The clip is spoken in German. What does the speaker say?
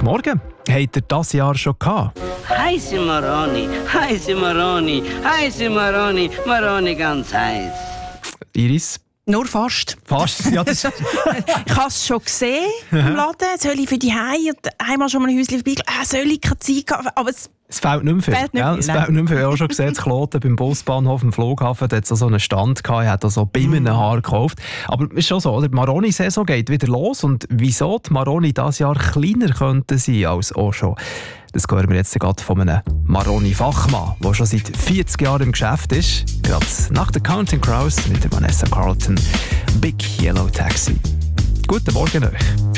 Morgen. Habt ihr das Jahr schon gehabt? Heiße Maroni, heiße Maroni, heiße Maroni, Maroni ganz heiß. Iris? Nur fast. Fast? Ja, das Ich habe es schon gesehen im Laden. Soll ich für die Hause und einmal schon mal ein Häuschen vorbei? Soll ich keine Zeit haben? Aber es fehlt nicht mehr viel. Fehlt nicht viel, Es fehlt nicht mehr viel. Ich habe auch schon gesehen, zu Kloten beim Busbahnhof im Flughafen, da hat es so einen Stand gehabt, ich habe so bimmende Haare gekauft. Aber es ist schon so, die Maroni-Saison geht wieder los und wieso die Maroni dieses Jahr kleiner könnten sein als auch schon. Das hören wir jetzt gerade von einem Maroni-Fachmann, der schon seit 40 Jahren im Geschäft ist. Gerade nach der Counting Crows mit der Vanessa Carlton. Big Yellow Taxi. Guten Morgen euch.